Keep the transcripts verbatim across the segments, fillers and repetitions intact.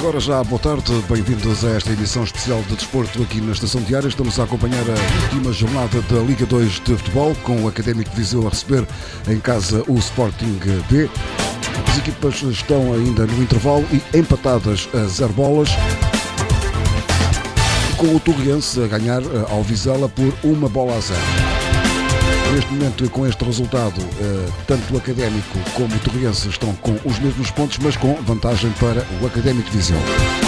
Agora já, boa tarde, bem-vindos a esta edição especial de desporto aqui na Estação Diária. Estamos a acompanhar a última jornada da Liga dois de Futebol, com o Académico de Viseu a receber em casa o Sporting B. As equipas estão ainda no intervalo e empatadas a zero bolas, com o Torriense a ganhar ao Vizela por uma bola a zero. Neste momento, com este resultado, tanto o Académico como o Torriense estão com os mesmos pontos, mas com vantagem para o Académico de Viseu.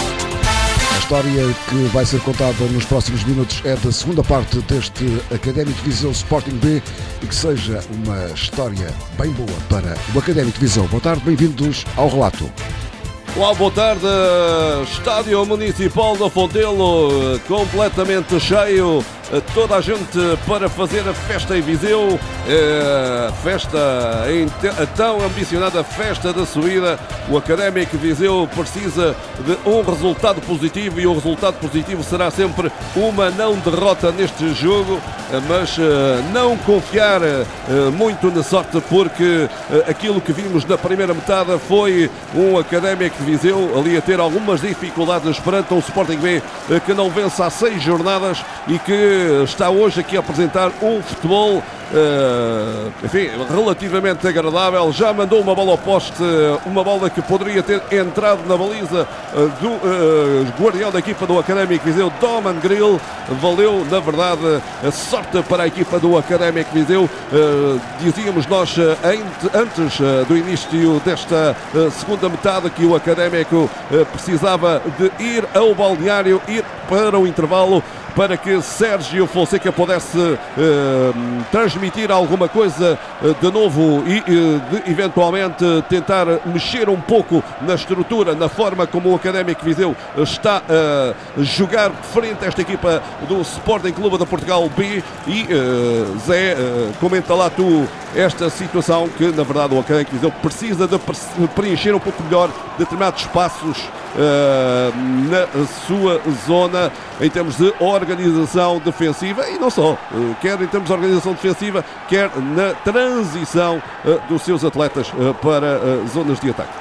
A história que vai ser contada nos próximos minutos é da segunda parte deste Académico de Viseu Sporting B, e que seja uma história bem boa para o Académico de Viseu. Boa tarde, bem-vindos ao relato. Olá, boa tarde. Estádio Municipal da Fontelo completamente cheio, toda a gente para fazer a festa em Viseu, a festa, a tão ambicionada festa da subida. O Académico de Viseu precisa de um resultado positivo, e o resultado positivo será sempre uma não derrota neste jogo, mas não confiar muito na sorte, porque aquilo que vimos na primeira metade foi um Académico de Viseu ali a ter algumas dificuldades perante um Sporting B que não vence há seis jornadas e que está hoje aqui a apresentar um futebol Uh, enfim, relativamente agradável. Já mandou uma bola ao poste, uma bola que poderia ter entrado na baliza uh, do uh, guardião da equipa do Académico Viseu, Doman Grill. Valeu, na verdade, a sorte para a equipa do Académico Viseu. Uh, dizíamos nós uh, antes uh, do início desta uh, segunda metade que o Académico uh, precisava de ir ao balneário, ir para o intervalo, para que Sérgio Fonseca pudesse uh, transmitir alguma coisa uh, de novo e uh, de, eventualmente tentar mexer um pouco na estrutura, na forma como o Académico Viseu está a jogar frente a esta equipa do Sporting Clube de Portugal B. E uh, Zé, uh, comenta lá tu esta situação que, na verdade, o Académico Viseu precisa de preencher um pouco melhor determinados espaços uh, na sua zona em termos de organização defensiva, e não só, uh, quer em termos de organização defensiva, quer na transição uh, dos seus atletas uh, para uh, zonas de ataque.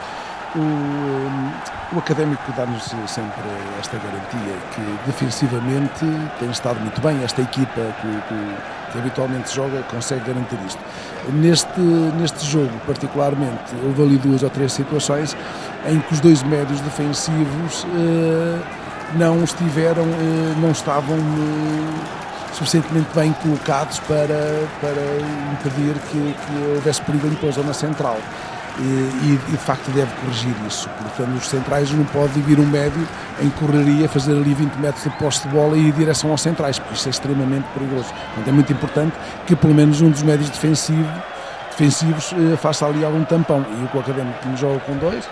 O, o Académico dá-nos sempre esta garantia que defensivamente tem estado muito bem. Esta equipa que, que, que habitualmente joga consegue garantir isto. Neste, neste jogo, particularmente, houve ali duas ou três situações em que os dois médios defensivos eh, não estiveram, eh, não estavam eh, suficientemente bem colocados para, para impedir que, que houvesse perigo ali para a zona central. E, e de facto deve corrigir isso. Portanto, os centrais não pode vir um médio em correria, fazer ali vinte metros de poste de bola e ir em direção aos centrais, porque isso é extremamente perigoso. Portanto, é muito importante que pelo menos um dos médios defensivo, defensivos eh, faça ali algum tampão. E o que o Académico joga com dois,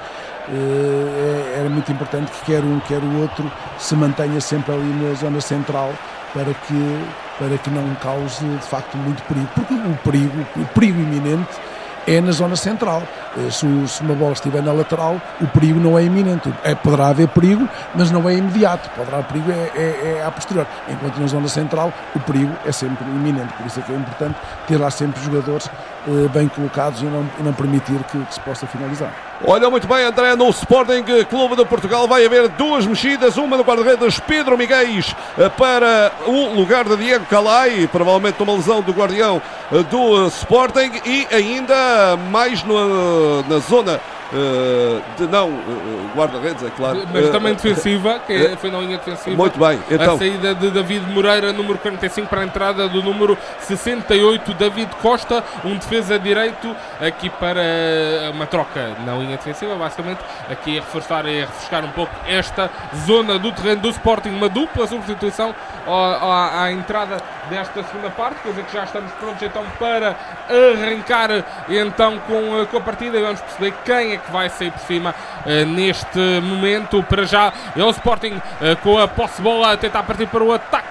eh, era muito importante que quer um, quer o outro se mantenha sempre ali na zona central, para que, para que não cause de facto muito perigo, porque o perigo, o perigo iminente é na zona central. Se, se uma bola estiver na lateral, o perigo não é iminente. É, poderá haver perigo, mas não é imediato. Poderá haver perigo é, é, é a posterior. Enquanto na zona central, o perigo é sempre iminente. Por isso é que é importante ter lá sempre jogadores eh, bem colocados e não, e não permitir que, que se possa finalizar. Olha, muito bem, André, no Sporting Clube de Portugal vai haver duas mexidas, uma no guarda-redes Pedro Miguéis para o lugar de Diego Calai, provavelmente uma lesão do guardião do Sporting, e ainda mais no, na zona Uh, de não uh, guarda-redes, é claro, mas também defensiva, que é, foi na linha defensiva. Muito bem, então a saída de David Moreira, número quarenta e cinco, para a entrada do número sessenta e oito, David Costa, um defesa direito, aqui para uma troca na linha defensiva, basicamente aqui a reforçar e a refrescar um pouco esta zona do terreno do Sporting. Uma dupla substituição à, à entrada desta segunda parte, quer dizer que já estamos prontos então para arrancar então com, com a partida, e vamos perceber quem é que vai sair por cima uh, neste momento. Para já é o Sporting uh, com a posse de bola a tentar partir para o ataque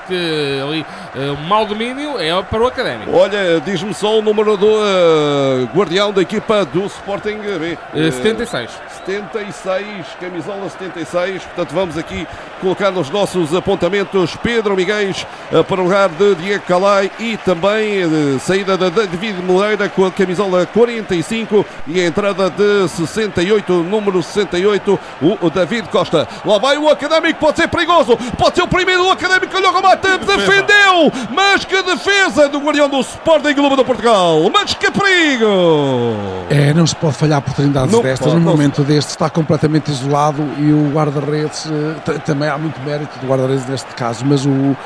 que ali um mau domínio é para o Académico. Olha, diz-me só o número do uh, guardião da equipa do Sporting B. Uh, setenta e seis. setenta e seis, camisola setenta e seis. Portanto, vamos aqui colocar nos nossos apontamentos Pedro Miguel uh, para o lugar de Diego Calai e também uh, saída de David Moreira com a camisola quarenta e cinco e a entrada de sessenta e oito, número sessenta e oito, o, o David Costa. Lá vai o Académico, pode ser perigoso, pode ser o primeiro do Académico que olhou o remate, defendeu, mas que defesa do guardião do Sporting Clube de Portugal, mas que perigo! É, não se pode falhar oportunidades Não destas, pode, num não momento deste está completamente isolado e o guarda-redes, uh, também há muito mérito do guarda-redes neste caso, mas o uh,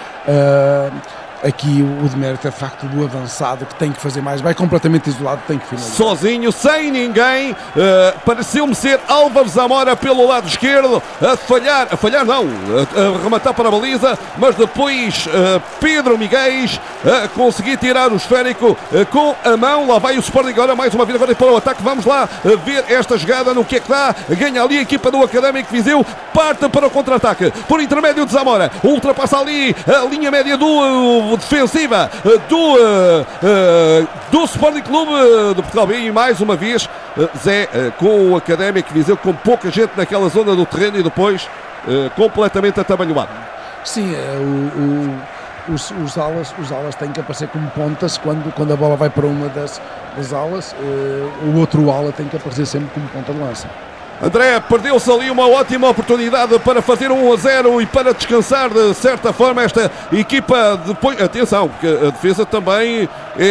aqui o demérito é de facto do avançado que tem que fazer mais, vai completamente isolado, tem que finalizar. Sozinho, sem ninguém, uh, pareceu-me ser Álvares Zamora pelo lado esquerdo, a falhar, a falhar não, a, a rematar para a baliza, mas depois uh, Pedro Miguel a uh, conseguir tirar o esférico uh, com a mão. Lá vai o Sporting agora mais uma vez agora para o ataque, vamos lá uh, ver esta jogada no que é que dá, ganha ali a equipa do Académico Viseu, parte para o contra-ataque, por intermédio de Zamora, ultrapassa ali a linha média do uh, defensiva do, uh, uh, do Sporting Clube de Portugal B e mais uma vez uh, Zé uh, com o Académico Viseu com pouca gente naquela zona do terreno e depois uh, completamente atabalhoado. Sim, é, o, o, os, os, alas, os alas têm que aparecer como pontas quando, quando a bola vai para uma das, das alas, uh, o outro ala tem que aparecer sempre como ponta de lança. André, perdeu-se ali uma ótima oportunidade para fazer um a zero e para descansar de certa forma esta equipa. Depois, atenção, porque a defesa também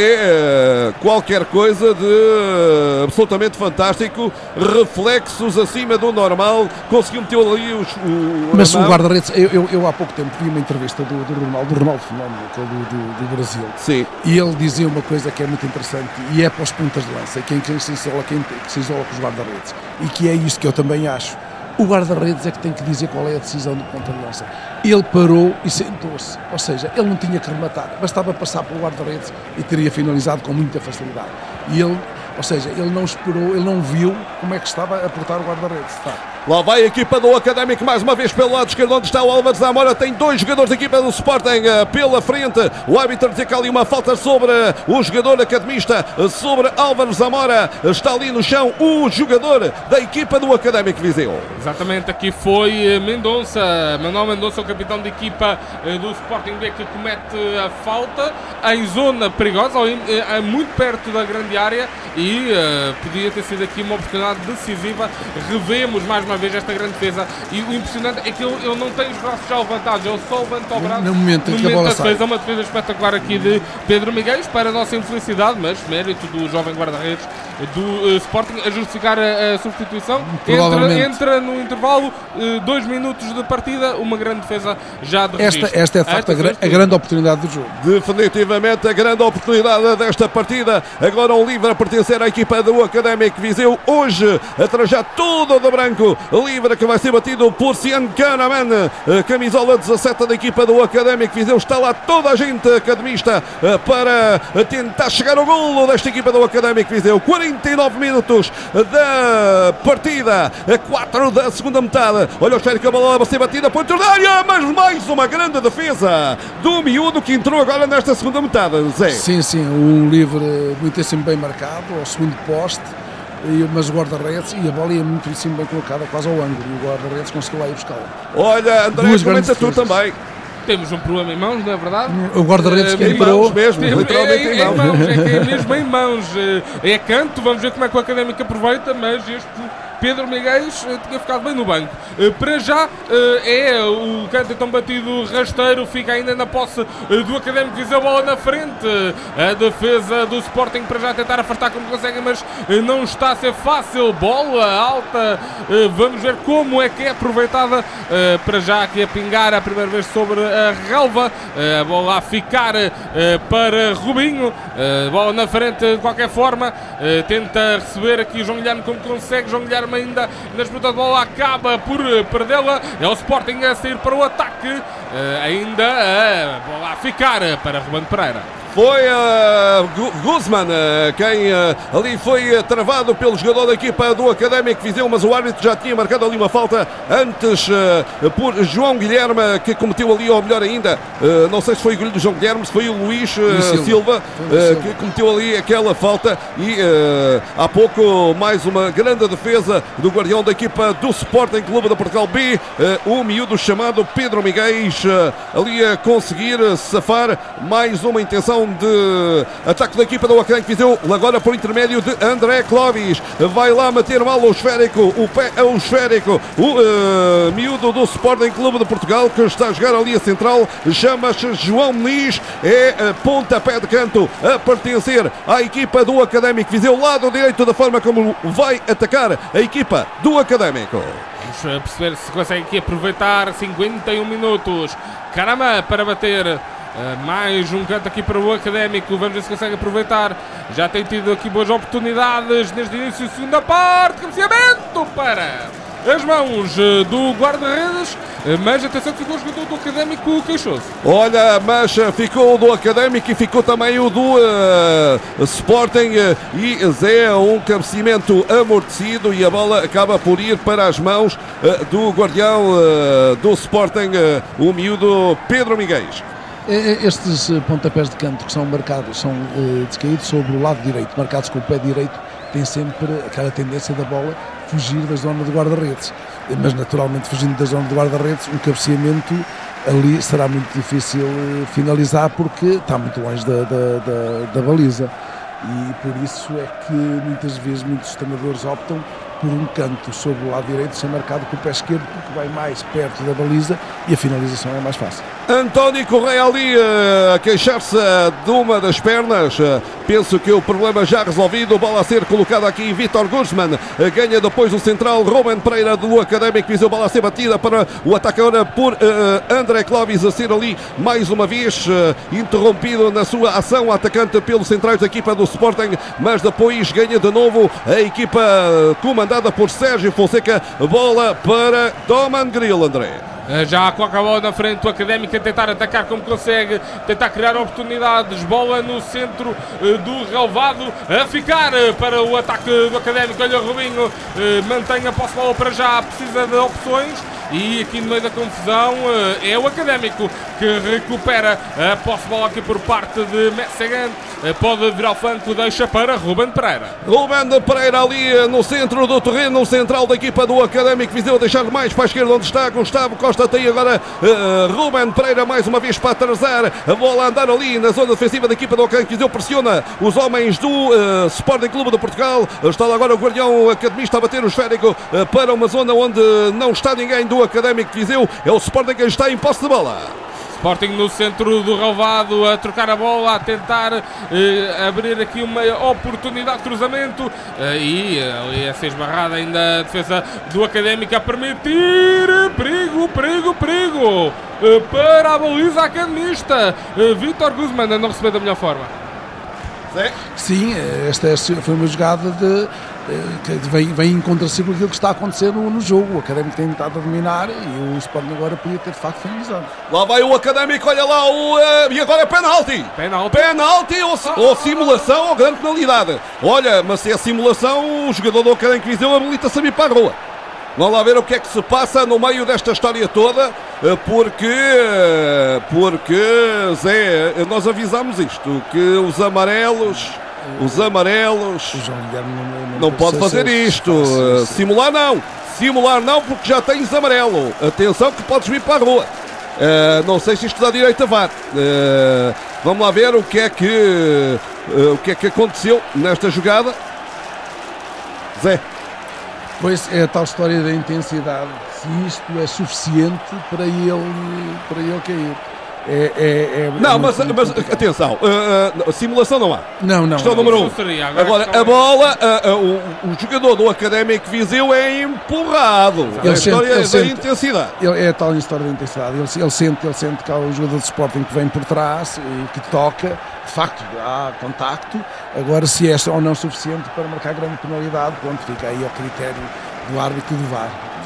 é qualquer coisa de absolutamente fantástico, reflexos acima do normal, conseguiu meter ali os, o, mas o guarda-redes, eu, eu, eu há pouco tempo vi uma entrevista do, do Ronaldo, do Ronaldo Fenómeno, do, do, do Brasil. Sim. E ele dizia uma coisa que é muito interessante e é para os pontas de lança, quem, quem se isola, quem se isola com os guarda-redes, e que é isto que eu também acho. O guarda-redes é que tem que dizer qual é a decisão do ponta de lança. Ele parou e sentou-se, ou seja, ele não tinha que rematar, bastava passar pelo guarda-redes e teria finalizado com muita facilidade. E ele, ou seja, ele não esperou, ele não viu como é que estava a apertar o guarda-redes. Tá. Lá vai a equipa do Académico mais uma vez pelo lado esquerdo, onde está o Álvares Zamora. Tem dois jogadores da equipa do Sporting uh, pela frente. O árbitro diz que há ali uma falta sobre o jogador academista, uh, sobre Álvares Zamora. Está ali no chão o jogador da equipa do Académico Viseu. Exatamente, aqui foi Mendonça, Manuel Mendonça, o capitão da equipa uh, do Sporting B, que comete a falta em zona perigosa, uh, muito perto da grande área, e uh, podia ter sido aqui uma oportunidade decisiva. Revemos mais uma vez esta grande defesa, e o impressionante é que ele, ele não tem os braços já levantados, ele só levanta o braço no momento em que a bola sai. Defesa, uma defesa espetacular aqui de Pedro Miguel, para a nossa infelicidade, mas mérito do jovem guarda-redes do uh, Sporting a justificar a, a substituição. Entra, entra no intervalo, uh, dois minutos de partida, uma grande defesa já de registro. Esta, esta é de facto a, gra a grande oportunidade do jogo. Definitivamente a grande oportunidade desta partida. Agora um livre a pertencer à equipa do Académico Viseu, hoje a trajar todo de branco, livre que vai ser batido por Cian Kahneman, camisola dezassete da equipa do Académico Viseu. Está lá toda a gente academista para tentar chegar ao golo desta equipa do Académico Viseu. quarenta e nove minutos da partida, quatro da segunda metade. Olha o esférico, a bola vai ser batida por dentro da área, mas mais uma grande defesa do miúdo que entrou agora nesta segunda metade, Zé. Sim, sim, um livre muitíssimo bem marcado ao segundo poste, mas o guarda-redes e a bola ia muitíssimo bem colocada, quase ao ângulo, e o guarda-redes conseguiu lá ir buscá-la. Olha, André, comenta tu também. Temos um problema em mãos, não é verdade? O guarda-redes uh, que entrou mesmo, Tem, literalmente é, em, em mãos. mãos. É que é mesmo em mãos. É canto, vamos ver como é que o Académico aproveita, mas este Pedro Miguel tinha ficado bem no banco. Para já é o canto então batido rasteiro, fica ainda na posse do Académico Viseu, a bola na frente. A defesa do Sporting para já tentar afastar como consegue, mas não está a ser fácil. Bola alta, vamos ver como é que é aproveitada. Para já aqui a pingar a primeira vez sobre a relva, a bola a ficar para Rubinho, a bola na frente de qualquer forma, tenta receber aqui João Guilherme como consegue. João Guilherme ainda na disputa de bola acaba por perdê-la. É o Sporting a sair para o ataque, ainda a bola a ficar para Ruben Pereira. Foi uh, Guzman uh, quem uh, ali foi uh, travado pelo jogador da equipa do Académico Viseu, mas o árbitro já tinha marcado ali uma falta antes uh, por João Guilherme, que cometeu ali, ou melhor ainda, uh, não sei se foi o goleiro do João Guilherme, se foi o Luís uh, Silva, Silva uh, que cometeu ali aquela falta. E uh, há pouco mais uma grande defesa do guardião da equipa do Sporting Clube de Portugal B, uh, o miúdo chamado Pedro Miguéis, uh, ali a conseguir safar mais uma intenção de ataque da equipa do Académico Viseu, agora por intermédio de André Clovis. Vai lá meter mal o esférico, o pé é o esférico, o uh, miúdo do Sporting Clube de Portugal, que está a jogar ali a central, chama-se João Muniz, é uh, pontapé de canto a pertencer à equipa do Académico Viseu, lado direito, da forma como vai atacar a equipa do Académico. Vamos perceber se consegue aqui aproveitar. Cinquenta e um minutos, Caramba para bater. Uh, mais um canto aqui para o Académico. Vamos ver se consegue aproveitar. Já tem tido aqui boas oportunidades desde o início da segunda parte. Cabeceamento para as mãos uh, do guarda-redes. Uh, mas atenção que ficou o jogador do Académico queixoso. Olha, mas ficou o do Académico e ficou também o do uh, Sporting. Uh, e Zé, um cabeceamento amortecido e a bola acaba por ir para as mãos uh, do guardião uh, do Sporting, uh, o miúdo Pedro Miguéis. Estes pontapés de canto que são marcados, são uh, descaídos sobre o lado direito, marcados com o pé direito, tem sempre aquela tendência da bola fugir da zona de guarda-redes. Mas naturalmente, fugindo da zona de guarda-redes, um cabeceamento ali será muito difícil finalizar, porque está muito longe da, da, da, da baliza. E por isso é que muitas vezes muitos treinadores optam por um canto sobre o lado direito ser marcado com o pé esquerdo, porque vai mais perto da baliza e a finalização é mais fácil. António Correia ali uh, a queixar-se uh, de uma das pernas. Uh, penso que o problema já resolvido. Bola a ser colocada aqui. Vítor Guzman uh, ganha depois o central Ruben Pereira do Académico Viseu. Bola a ser batida para o ataque agora por uh, André Clovis, a ser ali mais uma vez uh, interrompido na sua ação. O atacante pelos centrais da equipa do Sporting, mas depois ganha de novo a equipa uh, comandada por Sérgio Fonseca. Bola para Doman Grill, André. Já coloca a bola na frente do Académico a tentar atacar como consegue, tentar criar oportunidades. Bola no centro do relvado a ficar para o ataque do Académico. Olha o Rubinho, mantém a posse de bola para já, precisa de opções. E aqui no meio da confusão é o Académico que recupera a posse de bola aqui por parte de Messegan. Pode virar o flanco, deixa para Ruben Pereira. Ruben Pereira ali no centro do terreno central da equipa do Académico Viseu, deixar mais para a esquerda onde está Gustavo Costa. Tem agora uh, Ruben Pereira mais uma vez para atrasar a bola, a andar ali na zona defensiva da equipa do Académico Viseu, pressiona os homens do uh, Sporting Clube de Portugal. Está lá agora o guardião academista a bater o esférico uh, para uma zona onde não está ninguém do Académico Viseu. É o Sporting que está em posse de bola. Sporting no centro do relvado a trocar a bola, a tentar eh, abrir aqui uma oportunidade de cruzamento eh, e ali a ser esbarrada ainda a defesa do Académico a permitir perigo, perigo, perigo eh, para a baliza academista. eh, Vítor Guzman a não receber da melhor forma. Sim, esta foi uma jogada de, que vem, vem em contraciclo aquilo que está a acontecer no, no jogo. O Académico tem tentado a dominar e o Sporting agora podia ter de facto finalizado. Lá vai o Académico, olha lá o... Uh, e agora é penalti! Penalti, penalti ou, ou simulação ou grande penalidade. Olha, mas se é simulação, o jogador do Académico Viseu habilita-se a vir para a rua. Vamos lá ver o que é que se passa no meio desta história toda, porque, porque Zé, nós avisámos isto, que os amarelos, os amarelos, o João Guilherme não, não, não pode fazer isto, simular não, simular não, porque já tens amarelo, atenção que podes vir para a rua. Uh, não sei se isto dá direito a V A R. Uh, vamos lá ver o que é que, uh, o que é que aconteceu nesta jogada. Zé. Pois é a tal história da intensidade, se isto é suficiente para ele, para ele cair. É, é, é, não, é mas, muito, mas muito atenção, uh, uh, simulação não há. Não, não. Questão não, número um. Seria, agora agora, a bola, uh, uh, o, o jogador do Académico Viseu é empurrado. Ele a sente, história ele da sente, intensidade. Ele, é a tal história da intensidade. Ele, ele, sente, ele sente que há um jogador de Sporting que vem por trás e que toca. De facto, há contacto. Agora, se é ou não suficiente para marcar grande penalidade, pronto, fica aí ao critério do árbitro e do V A R.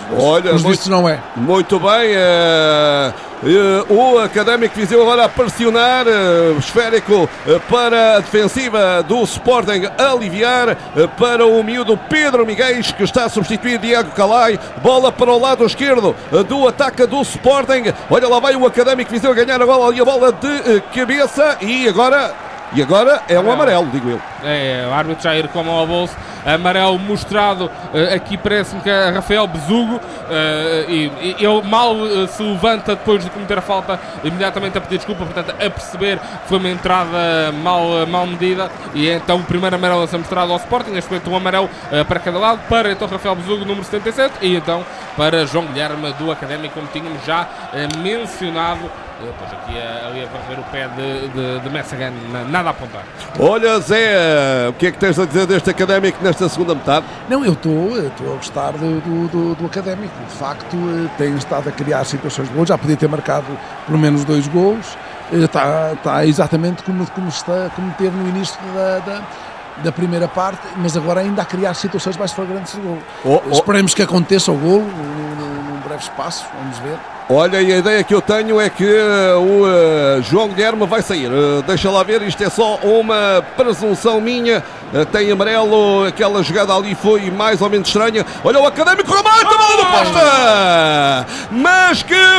Olha, os muito, vistos não é. Muito bem. Uh, uh, o Académico Viseu agora a pressionar. Uh, esférico uh, para a defensiva do Sporting aliviar. Uh, para o miúdo Pedro Miguel, que está a substituir Diego Calai. Bola para o lado esquerdo uh, do ataque do Sporting. Olha, lá vai o Académico Viseu a ganhar a bola ali, a bola de uh, cabeça. E agora... E agora é um amarelo, digo eu. É, o árbitro já ir com a mão ao bolso. Amarelo mostrado, uh, aqui parece-me que é Rafael Besugo. Uh, e, e ele mal uh, se levanta depois de cometer a falta, imediatamente a pedir desculpa, portanto a perceber que foi uma entrada mal, uh, mal medida. E então o primeiro amarelo a ser mostrado ao Sporting. Neste momento um amarelo uh, para cada lado, para então Rafael Besugo, número setenta e sete. E então para João Guilherme do Académico, como tínhamos já uh, mencionado. Depois aqui a, ali a varrer o pé de, de, de Messagan, nada a apontar. Olha, Zé, o que é que tens a dizer deste Académico nesta segunda metade? Não, eu estou a gostar do, do, do, do Académico. De facto, tem estado a criar situações de gol. Já podia ter marcado pelo menos dois golos. Está, está exatamente como, como, está, como teve no início da, da, da primeira parte, mas agora ainda a criar situações mais flagrantes de gol. Oh, oh. Esperemos que aconteça o gol num breve espaço, vamos ver. Olha, e a ideia que eu tenho é que uh, o uh, João Guilherme vai sair. Uh, deixa lá ver, isto é só uma presunção minha. Uh, tem amarelo, aquela jogada ali foi mais ou menos estranha. Olha o Académico, remate, a bola do posta! Mas que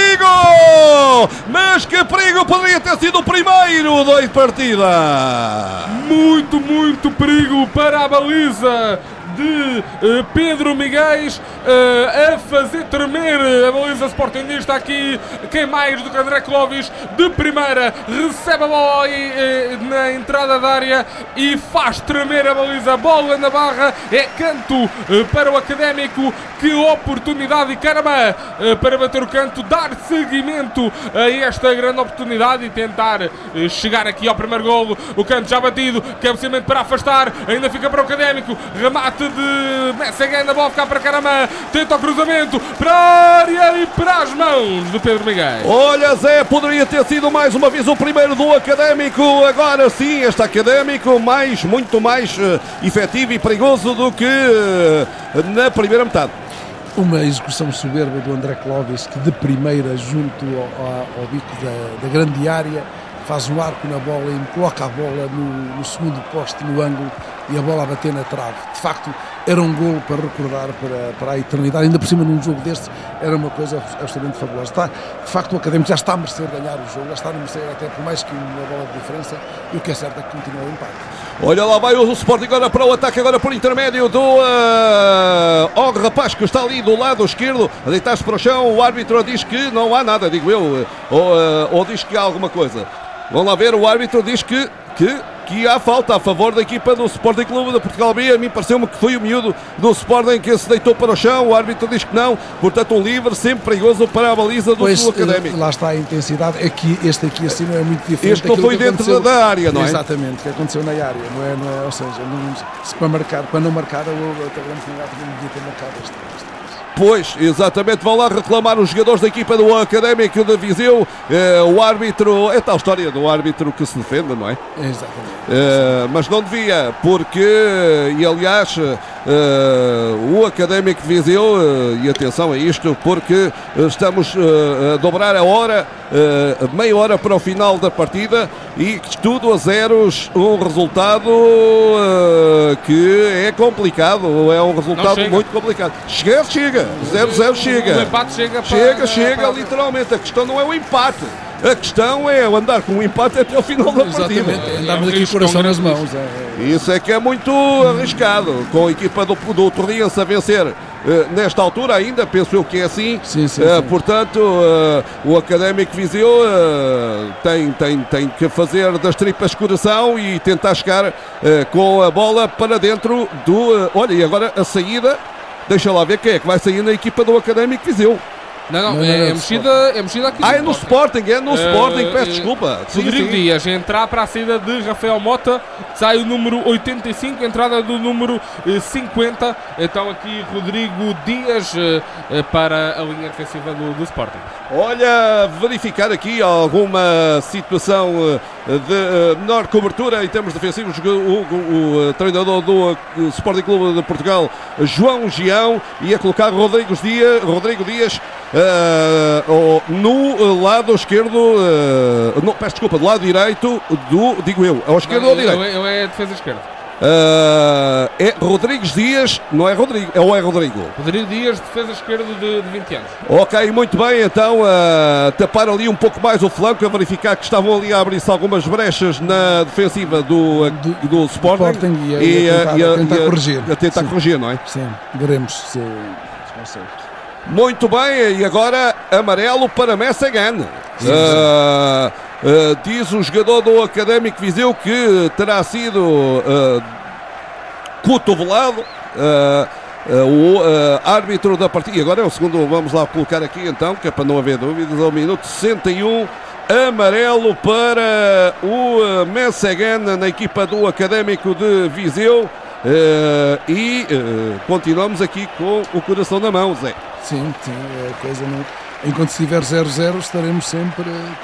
perigo! Mas que perigo! Poderia ter sido o primeiro da partida! Muito, muito perigo para a baliza de uh, Pedro Miguel, uh, a fazer tremer a baliza sportinguista. Aqui quem mais do que André Clovis, de primeira recebe a bola aí, uh, na entrada da área e faz tremer a baliza. Bola na barra, é canto uh, para o Académico. Que oportunidade, e caramba, uh, para bater o canto, dar seguimento a esta grande oportunidade e tentar uh, chegar aqui ao primeiro golo. O canto já batido, cabeceamento para afastar, ainda fica para o Académico, remate de Messagan, a bola ficar para Caramba, tenta o cruzamento para a área e para as mãos de Pedro Miguel. Olha, Zé, poderia ter sido mais uma vez o primeiro do Académico. Agora sim, este Académico mais, muito mais uh, efetivo e perigoso do que uh, na primeira metade. Uma execução soberba do André Clovis, que de primeira junto ao, ao, ao bico da, da grande área faz um arco na bola e coloca a bola no, no segundo poste, no ângulo, e a bola a bater na trave. De facto, era um golo para recordar para, para a eternidade. Ainda por cima, num jogo destes, era uma coisa absolutamente fabulosa. Está, de facto, o Académico já está a merecer ganhar o jogo, já está a merecer até por mais que uma bola de diferença, e o que é certo é que continua o empate. Olha lá vai o Sporting agora para o ataque, agora por intermédio do uh, oh, rapaz que está ali do lado esquerdo, a deitar-se para o chão. O árbitro diz que não há nada, digo eu, ou, uh, ou diz que há alguma coisa. Vamos lá ver, o árbitro diz que, que, que há falta a favor da equipa do Sporting Clube de Portugal B. A mim pareceu-me que foi o miúdo do Sporting que se deitou para o chão. O árbitro diz que não, portanto um livre sempre perigoso para a baliza do pois, Académico. Lá está a intensidade, aqui, este aqui assim não é muito diferente. Este não foi dentro da área, não é? Exatamente, o que aconteceu na área, não é? Não é? Ou seja, não, se para marcar, para não marcar, o Académico não devia ter marcado este. Pois, exatamente, vão lá reclamar os jogadores da equipa do Académico de Viseu. Eh, o árbitro, é tal história do árbitro que se defende, não é? Exatamente. Eh, mas não devia, porque, e aliás, eh, o Académico de Viseu, eh, e atenção a isto, porque estamos eh, a dobrar a hora, eh, meia hora para o final da partida, e tudo a zeros, um resultado eh, que é complicado, é um resultado muito complicado. Chega, chega. zero zero chega. O empate chega. Chega, para, chega, para... literalmente. A questão não é o empate. A questão é andar com o empate até o final da Exatamente. partida. Andarmos aqui com o coração nas mãos. É. Isso é que é muito arriscado. Com a equipa do, do Torriense a vencer uh, nesta altura ainda, penso eu que é assim. Sim, sim, uh, sim. Portanto, uh, o Académico Viseu uh, tem, tem, tem que fazer das tripas coração e tentar chegar uh, com a bola para dentro do... Uh, olha, e agora a saída... Deixa lá ver quem é que vai sair na equipa do Académico Viseu. Não, não, Não, não, é, não, é, do mexida, é mexida aqui Ah, é no Sporting, é no Uh, Sporting, peço uh, desculpa. Sim, Rodrigo sim. Dias, entrar para a saída de Rafael Mota, sai o número oitenta e cinco, entrada do número eh, cinquenta. Então aqui Rodrigo Dias eh, eh, para a linha defensiva do, do Sporting. Olha, verificar aqui alguma situação eh, de eh, menor cobertura em termos defensivos. O, o, o, o treinador do uh, Sporting Clube de Portugal, João Gião, ia colocar Rodrigo Dias, Rodrigo Dias uh, oh, no lado esquerdo, uh, não, peço desculpa, do lado direito do, digo eu, ao esquerdo ou ao direito? Eu, eu é a defesa esquerda. Uh, é Rodrigues Dias, não é Rodrigo, ou é Rodrigo? Rodrigo Dias, defesa esquerda de, de vinte anos. Ok, muito bem, então uh, tapar ali um pouco mais o flanco, a verificar que estavam ali a abrir-se algumas brechas na defensiva do, uh, do, do Sporting, Sporting e a- e, e a tentar- uh, e a tentar corrigir. A tentar Sim. corrigir, não é? Sim, veremos se, se consegue. Muito bem, e agora amarelo para Messegan. Uh, uh, diz o jogador do Académico Viseu que terá sido uh, cotovelado. Uh, uh, o uh, árbitro da partida. E agora é o segundo, vamos lá colocar aqui então, que é para não haver dúvidas, ao minuto sessenta e um. Amarelo para o uh, Messegan na equipa do Académico de Viseu. Uh, e uh, continuamos aqui com o coração na mão, Zé. Sim, sim, a coisa não... Enquanto estiver zero zero estaremos sempre com,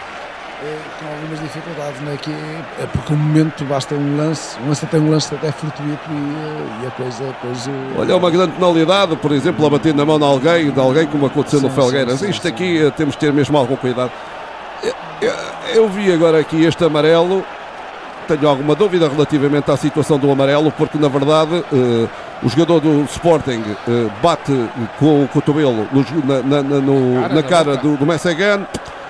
eh, com algumas dificuldades, não é? Que é, é porque um momento basta um lance, um lance até um lance até fortuito e, eh, e a coisa depois... eh, Olha, uma grande penalidade, por exemplo, a bater na mão de alguém, de alguém como aconteceu Sim, no Felgueiras. sim, sim, Isto sim. aqui eh, temos de ter mesmo algum cuidado. Eu, eu- eu vi agora aqui este amarelo, tenho alguma dúvida relativamente à situação do amarelo, porque na verdade eh, o jogador do Sporting eh, bate com o cotovelo no, jo- na, na- na- no- Cara, na na cara boca. do, do Messegan.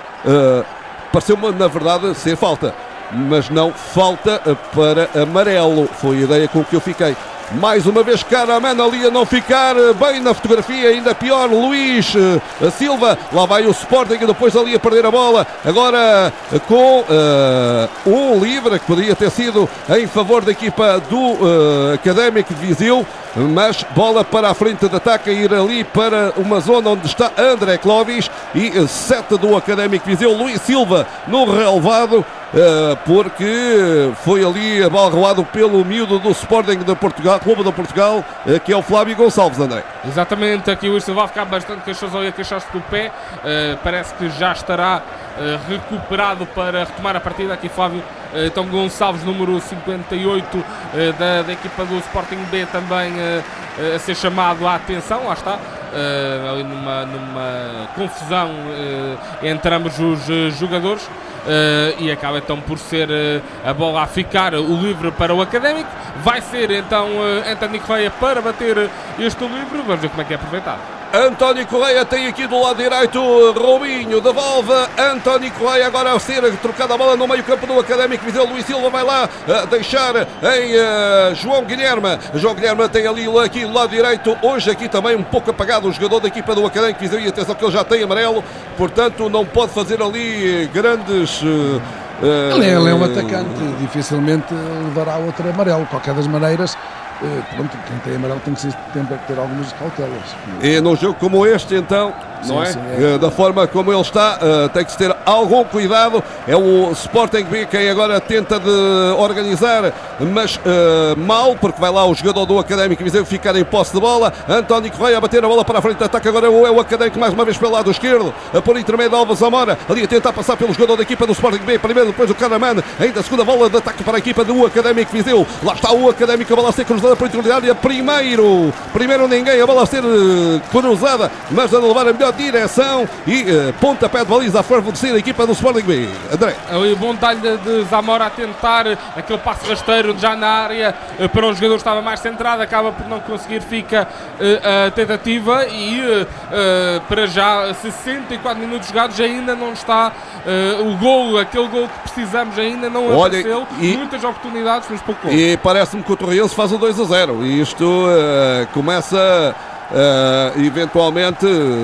Eh, pareceu-me na verdade ser falta, mas não falta eh, para amarelo, foi a ideia com que eu fiquei. Mais uma vez Caraman ali a não ficar eh, bem na fotografia, ainda pior Luís eh, Silva, lá vai o Sporting depois ali a perder a bola, agora eh, com eh, um livre que poderia ter sido em favor da equipa do eh, Académico de Viseu, mas bola para a frente de ataque, a ir ali para uma zona onde está André Clovis e eh, sete do Académico de Viseu, Luís Silva no relevado. Uh, porque foi ali abalroado pelo miúdo do Sporting de Portugal, Clube de Portugal, uh, que é o Flávio Gonçalves, André. Exatamente, aqui o Wilson vai ficar bastante queixoso ali a queixar-se do pé. Uh, parece que já estará uh, recuperado para retomar a partida. Aqui Flávio uh, então Gonçalves, número cinquenta e oito uh, da, da equipa do Sporting B, também uh, uh, a ser chamado à atenção. Lá está, uh, ali numa, numa confusão uh, entre ambos os uh, jogadores. Uh, e acaba então por ser uh, a bola a ficar uh, o livre para o Académico. Vai ser então uh, António Correia para bater uh, este livre. Vamos ver como é que é aproveitado. António Correia tem aqui do lado direito Robinho, devolve António Correia agora a ser trocada a bola no meio campo do Académico Viseu. Luís Silva vai lá uh, deixar em uh, João Guilherme. João Guilherme tem ali aqui do lado direito, hoje aqui também um pouco apagado o jogador da equipa do Académico Viseu, e atenção que ele já tem amarelo, portanto não pode fazer ali grandes... Uh, uh, Ele é, ele é um atacante, dificilmente levará outro amarelo. De qualquer das maneiras, eh, pronto, quem tem amarelo tem que ser- tem que ter algumas cautelas. E num jogo como este, então, não Sim, é? sim, é. Eh, Da forma como ele está, eh, tem que se ter algum cuidado. É o Sporting B quem agora tenta de organizar, mas eh, mal, porque vai lá o jogador do Académico Viseu ficar em posse de bola. António Correia a bater a bola para a frente de ataque. Agora é o Académico mais uma vez pelo lado esquerdo, a por intermédio de Alves Zamora, ali a tentar passar pelo jogador da equipa do Sporting B. Primeiro, depois o Caraman, ainda a segunda bola de ataque para a equipa do Académico Viseu. Lá está o Académico, a bola a ser cruzada por interior da área. Primeiro, primeiro ninguém, a bola a ser eh, cruzada, mas a levar a melhor direção e eh, pontapé de baliza a favorecer a equipa do Sporting B. André. Ali bom detalhe de, de Zamora a tentar uh, aquele passo rasteiro já na área uh, para um jogador que estava mais centrado, acaba por não conseguir, fica uh, a tentativa e uh, uh, para já sessenta e quatro minutos jogados ainda não está uh, o gol, aquele gol que precisamos ainda não Olha, apareceu, e- muitas oportunidades, mas pouco gol. E parece-me que o Torrense faz o dois a zero e isto eh, começa eh, eventualmente,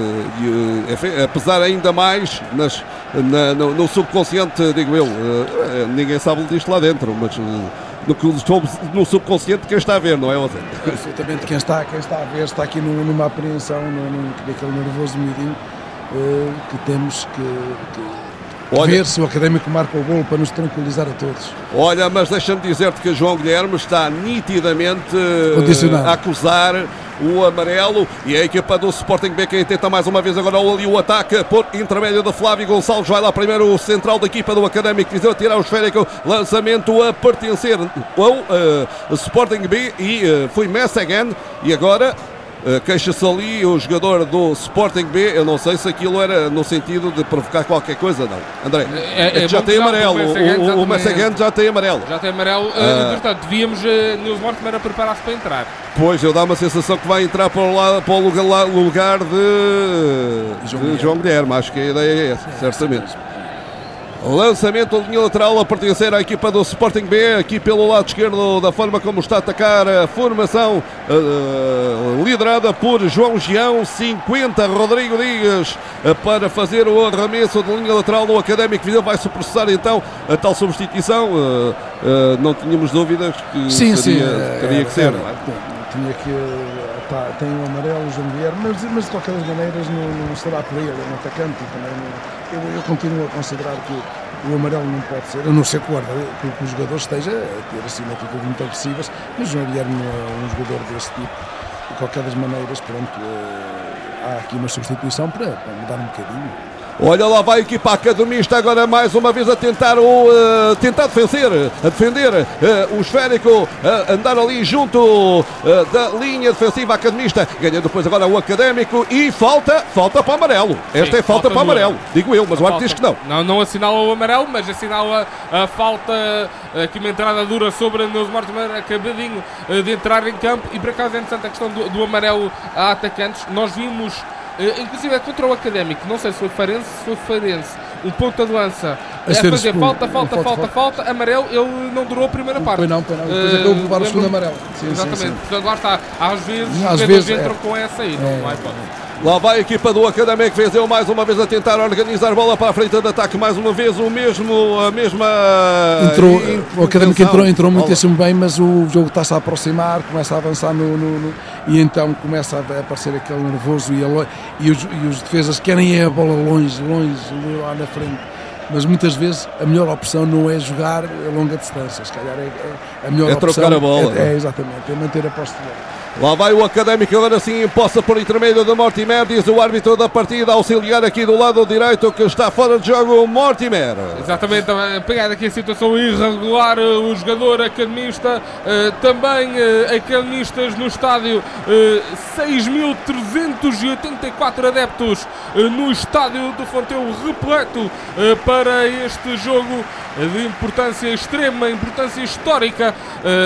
eh, enfim, apesar ainda mais nas, na- no, no subconsciente, digo eu, eh, ninguém sabe disto lá dentro, mas eh, no, que estou no subconsciente quem está a ver, não é, José? Absolutamente, quem está, quem está a ver está aqui num- numa apreensão, num, num, naquele nervoso miudinho. uh, que temos que, que Olha, ver se o Académico marca o golo para nos tranquilizar a todos. Olha, mas deixa-me dizer-te que João Guilherme está nitidamente Condicionado a acusar o amarelo, e a equipa do Sporting B que tenta mais uma vez agora ali o ataque por intermédio de Flávio Gonçalves. Vai lá primeiro o central da equipa do Académico Viseu tirar o esférico, lançamento a pertencer ao uh, Sporting B e uh, foi Messegan, e agora Uh, queixa-se ali o jogador do Sporting B. Eu não sei se aquilo era no sentido de provocar qualquer coisa, não. André, é, é já tem amarelo. O, o Messegan já tem amarelo. Já tem amarelo. Uh, portanto, devíamos uh, Nils Mortimer a preparar-se para entrar. Pois, eu dá uma sensação que vai entrar para o, lado, para o lugar, lugar de, João, de Guilherme. João Guilherme. Acho que a ideia é essa, certamente. Lançamento de linha lateral a pertencer à equipa do Sporting B, aqui pelo lado esquerdo, da forma como está a atacar a formação, uh, liderada por João Gião, cinquenta, Rodrigo Dias, uh, para fazer o arremesso de linha lateral do Académico Viseu. Vai-se processar então a tal substituição, uh, uh, não tínhamos dúvidas que sim, seria, sim, teria é, que ser. É, tinha que, tá, tem o amarelo, o João Guilherme, mas, mas de qualquer maneiras não, não será por ele, é um atacante também. Não, Eu, eu continuo a considerar que o amarelo não pode ser, a não ser que o, que, que o jogador esteja a ter assim atitudes muito agressivas, mas o João Guilherme não é um jogador desse tipo. De qualquer das maneiras, pronto, uh, há aqui uma substituição para, para mudar um bocadinho. Olha lá, vai a equipa academista agora mais uma vez a tentar, o, uh, tentar defender, a defender uh, o esférico, uh, andar ali junto uh, da linha defensiva academista, ganha depois agora o Académico e falta, falta para o amarelo. Esta Sim, é falta, falta para o amarelo, digo eu, mas a o árbitro diz que não. Não, não assinala o amarelo, mas assinala a falta, aqui uma entrada dura sobre Nils Mortimer, acabadinho uh, de entrar em campo, e por acaso é interessante a questão do, do amarelo a atacantes. Nós vimos Uh, inclusive é contra o Académico, não sei se foi Farense, se foi Farense, um ponta de lança a é fazer falta, falta, falta, falta, falta, amarelo, ele não durou a primeira parte. Foi não, foi não, depois uh, acabou por levar o segundo amarelo. Sim, exatamente, sim, sim. Portanto lá está, às vezes os às jogadores vezes, entram é. com essa aí, é. não vai pode. Lá vai a equipa do Académico Viseu mais uma vez a tentar organizar a bola para a frente de ataque, mais uma vez o mesmo, a mesma entrou, o Académico entrou, entrou muitíssimo bem, mas o jogo está-se a aproximar, começa a avançar no, no, no, e então começa a aparecer aquele nervoso e, a, e, os, e os defesas querem a bola longe, longe, lá na frente. Mas muitas vezes a melhor opção não é jogar a longa distância, se calhar é, é a melhor é opção trocar a bola. É, é exatamente, é manter a posse de bola. Lá vai o Académico, agora sim possa por intermédio de Mortimer, diz o árbitro da partida, auxiliar aqui do lado direito que está fora de jogo, o Mortimer. Exatamente, a pegar aqui a situação irregular, o jogador academista, também academistas no estádio, seis mil trezentos e oitenta e quatro adeptos no estádio do Fontelo, repleto para este jogo de importância extrema, importância histórica.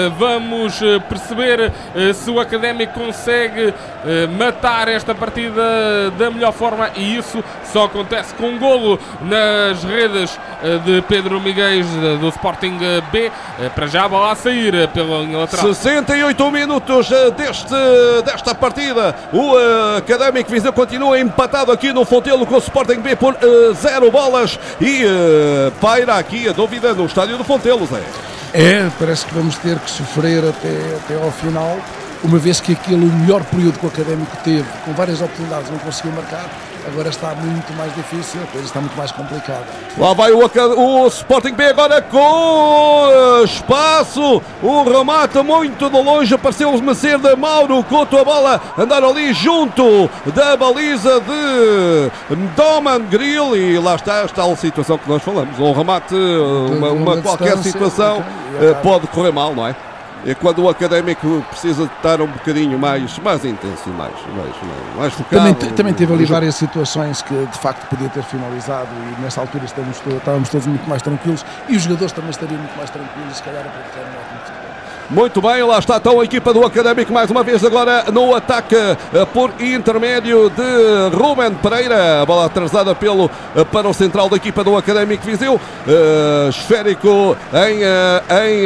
Vamos perceber se o Académico consegue matar esta partida da melhor forma, e isso só acontece com um golo nas redes de Pedro Miguel do Sporting B. Para já a bola a sair pela linha lateral. sessenta e oito minutos deste, desta partida. O Académico Viseu continua empatado aqui no Fontelo com o Sporting B por uh, zero bolas, e uh, paira aqui a dúvida no estádio do Fontelo, Zé. É, parece que vamos ter que sofrer até, até ao final, uma vez que aquele melhor período que o Académico teve, com várias oportunidades, não conseguiu marcar. Agora está muito mais difícil, a coisa está muito mais complicada. Lá vai o, o Sporting B agora com espaço, o remate muito de longe, apareceu o Macer de Mauro Couto, a bola andar ali junto da baliza de Doman Grill, e lá está esta situação que nós falamos, um remate, uma, uma qualquer situação okay, pode correr mal, não é? É quando o Académico precisa de estar um bocadinho mais, mais intenso e mais, mais, mais focado. Também, também teve ali várias situações que de facto podia ter finalizado, e nessa altura estávamos, estávamos todos muito mais tranquilos, e os jogadores também estariam muito mais tranquilos, se calhar a praticar um ótimo futebol. Muito bem, lá está então a equipa do Académico mais uma vez agora no ataque por intermédio de Ruben Pereira, a bola atrasada pelo, para o central da equipa do Académico Viseu, uh, esférico em, uh, em,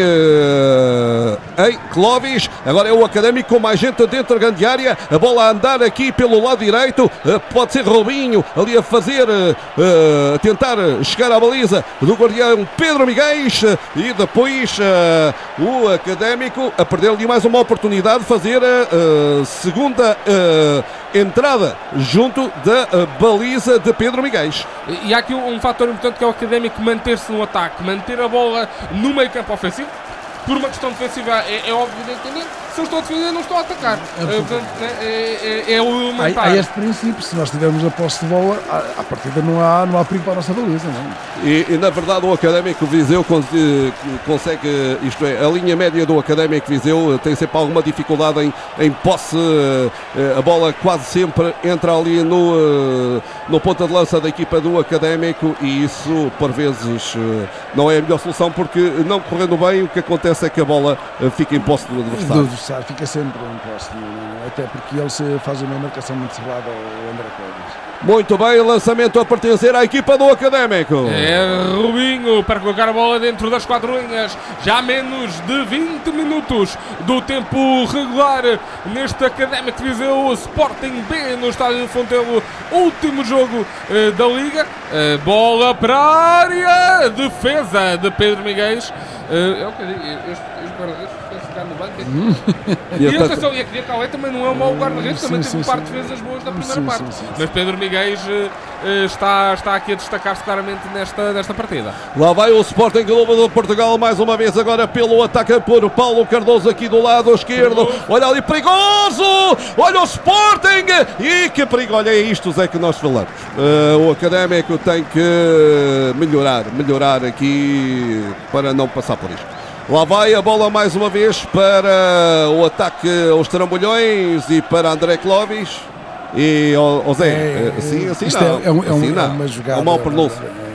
uh, em Clovis, agora é o Académico com mais gente dentro da grande área, a bola a andar aqui pelo lado direito, uh, pode ser Robinho ali a fazer, uh, a tentar chegar à baliza do guardião Pedro Miguel, e depois uh, o Académico a perder ali mais uma oportunidade de fazer a uh, segunda uh, entrada junto da uh, baliza de Pedro Miguel. E, e há aqui um, um fator importante que é o Académico manter-se no ataque, manter a bola no meio campo ofensivo. Por uma questão defensiva, é, é óbvio de entender. Se eu estou a defender, não estou a atacar. É, portanto, é, é, é o há, há este princípio, se nós tivermos a posse de bola, à, à partida não há, não há perigo para a nossa baliza. Não? E, e na verdade o Académico Viseu consegue, isto é, a linha média do Académico Viseu tem sempre alguma dificuldade em, em posse, a bola quase sempre entra ali no, no ponta de lança da equipa do Académico e isso por vezes não é a melhor solução porque não correndo bem o que acontece é que a bola fica em posse do adversário. Fica sempre em posse, até porque ele se faz uma marcação muito cerrada ao André Clóvis. Muito bem, lançamento a pertencer à equipa do Académico. É Rubinho para colocar a bola dentro das quatro linhas. Já menos de vinte minutos do tempo regular neste Académico Viseu Sporting B no Estádio do Fontelo. Último jogo eh, da Liga. Eh, bola para a área. Defesa de Pedro Miguel. Eh, é o que eu digo. Este, este guarda-redes foi ficar no banco. Hum. E, e atenção, e aqui a Calé também não é um mau guarda-redes. Também sim, teve sim, um par de defesas boas na primeira sim, parte. Sim, sim, Mas Pedro Miguel Uh, está, está aqui a destacar-se claramente nesta, nesta partida. Lá vai o Sporting Clube de Portugal mais uma vez agora pelo ataque por Paulo Cardoso aqui do lado esquerdo. Olha ali, perigoso! Olha o Sporting! E que perigo! Olha, é isto, Zé, que nós falamos. Uh, o Académico tem que melhorar, melhorar aqui para não passar por isto. Lá vai a bola mais uma vez para o ataque aos trambolhões e para André Clóvis. E, oh, oh Zé, é, assim, assim isto não. É, é, um, assim é, um, não. é uma jogada. É um mau pronúncio. É,